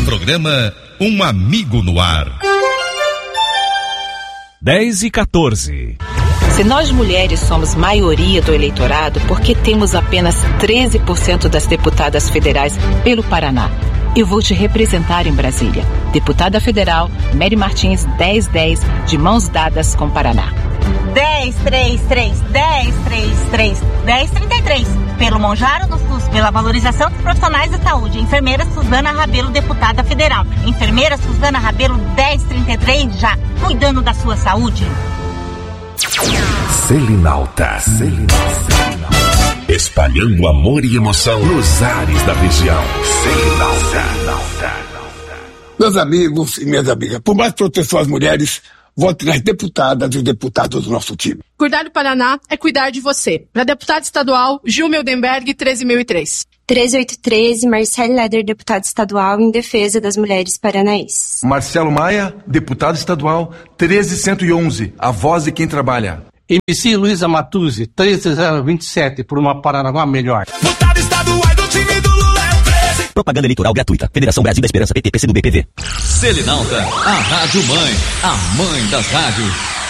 programa Um Amigo no Ar. 10h14. Se nós mulheres somos maioria do eleitorado, porque temos apenas 13% das deputadas federais pelo Paraná? Eu vou te representar em Brasília. Deputada Federal, Mary Martins, 1010, de mãos dadas com Paraná. 1033, 1033, 1033. Pelo Monjaro do SUS, pela valorização dos profissionais da saúde. Enfermeira Suzana Rabelo, deputada federal. Enfermeira Suzana Rabelo, 1033, já cuidando da sua saúde. Selinalta. Espalhando amor e emoção nos ares da região. Selinalta. Meus amigos e minhas amigas, por mais proteção às mulheres, vote nas deputadas e os deputados do nosso time. Cuidar do Paraná é cuidar de você. Para deputado estadual, Gil Mildenberg, 13.003. 13813, Marcelo Leder, deputado estadual em defesa das mulheres paranaenses. Marcelo Maia, deputado estadual, 13111, a voz de quem trabalha. MC Luiza Matuzzi, 13027, por uma Paranaguá melhor. Deputado estadual do time do Lula é o 13. Propaganda eleitoral gratuita. Federação Brasil da Esperança, PT, PCdoB, PV. Selinalta, a rádio mãe, a mãe das rádios.